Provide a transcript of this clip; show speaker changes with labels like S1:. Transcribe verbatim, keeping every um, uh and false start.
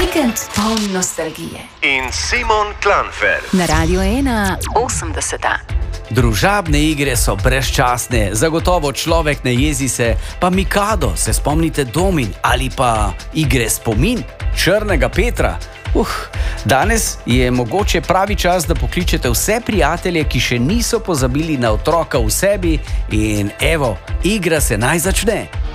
S1: Vikend poln nostalgije.
S2: In Simon Klanfer.
S1: Na Radio ena osemdeseta.
S3: Družabne igre so brezčasne, zagotovo človek ne jezi se, pa Mikado, se spomnite Domin ali pa igre Spomin, Črnega Petra. Uh, danes je mogoče pravi čas, da pokličete vse prijatelje, ki še niso pozabili na otroka v sebi in evo, igra se naj začne.